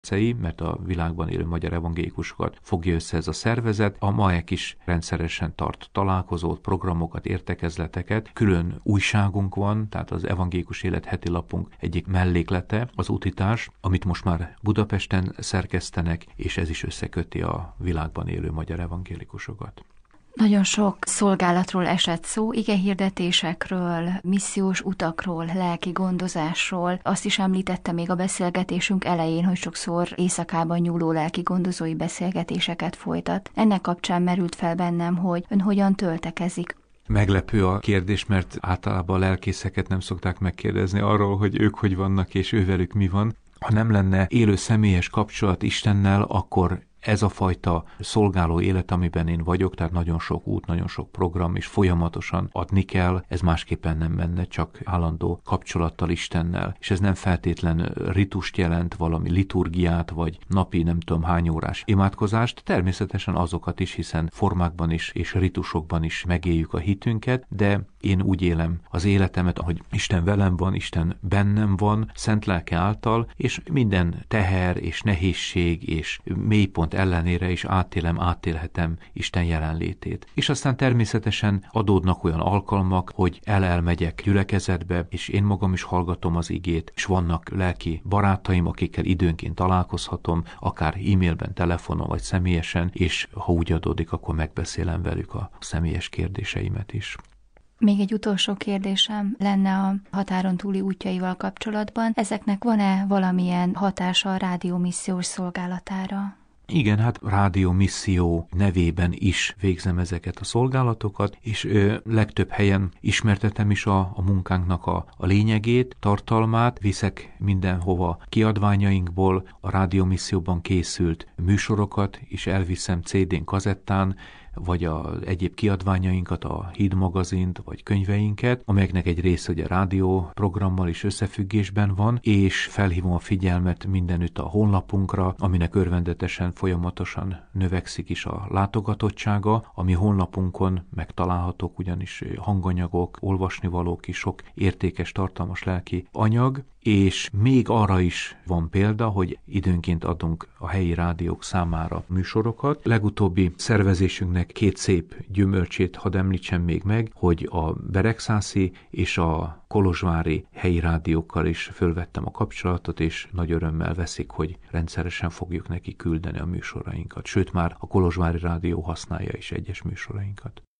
mert a világban élő magyar evangélikusokat fogja össze ez a szervezet. A MAEK is rendszeresen tart találkozót, programokat, értekezleteket. Külön újságunk van, tehát az Evangélikus Élet heti lapunk egyik melléklete, az Utitárs, amit most már Budapesten szerkesztenek, és ez is összeköti a világban élő magyar evangélikusokat. Nagyon sok szolgálatról esett szó, igehirdetésekről, missziós utakról, lelki gondozásról. Azt is említette még a beszélgetésünk elején, hogy sokszor éjszakában nyúló lelki gondozói beszélgetéseket folytat. Ennek kapcsán merült fel bennem, hogy ön hogyan töltekezik. Meglepő a kérdés, mert általában a lelkészeket nem szokták megkérdezni arról, hogy ők hogy vannak és ővelük mi van. Ha nem lenne élő személyes kapcsolat Istennel, akkor ez a fajta szolgáló élet, amiben én vagyok, tehát nagyon sok út, nagyon sok program, és folyamatosan adni kell, ez másképpen nem menne, csak állandó kapcsolattal Istennel. És ez nem feltétlen ritust jelent, valami liturgiát, vagy napi nem tudom hány órás imádkozást, természetesen azokat is, hiszen formákban is és ritusokban is megéljük a hitünket, de én úgy élem az életemet, ahogy Isten velem van, Isten bennem van, szent lelke által, és minden teher és nehézség és mélypont ellenére is átélhetem Isten jelenlétét. És aztán természetesen adódnak olyan alkalmak, hogy elmegyek gyülekezetbe, és én magam is hallgatom az igét, és vannak lelki barátaim, akikkel időnként találkozhatom, akár e-mailben, telefonon vagy személyesen, és ha úgy adódik, akkor megbeszélem velük a személyes kérdéseimet is. Még egy utolsó kérdésem lenne a határon túli útjaival kapcsolatban. Ezeknek van-e valamilyen hatása a rádiómissziós szolgálatára? Igen, hát rádiómisszió nevében is végzem ezeket a szolgálatokat, és legtöbb helyen ismertetem is a munkánknak a lényegét, tartalmát, viszek mindenhova kiadványainkból, a rádiómisszióban készült műsorokat is elviszem CD-n, kazettán, vagy egyéb kiadványainkat, a Híd magazint, vagy könyveinket, amelyeknek egy része ugye rádióprogrammal is összefüggésben van, és felhívom a figyelmet mindenütt a honlapunkra, aminek örvendetesen folyamatosan növekszik is a látogatottsága, ami honlapunkon megtalálhatók ugyanis hanganyagok, olvasnivalók is, sok értékes, tartalmas lelki anyag, és még arra is van példa, hogy időnként adunk a helyi rádiók számára műsorokat. Legutóbbi szervezésünknek 2 szép gyümölcsét hadd említsem még meg, hogy a beregszászi és a kolozsvári helyi rádiókkal is fölvettem a kapcsolatot, és nagy örömmel veszik, hogy rendszeresen fogjuk neki küldeni a műsorainkat. Sőt, már a kolozsvári rádió használja is egyes műsorainkat.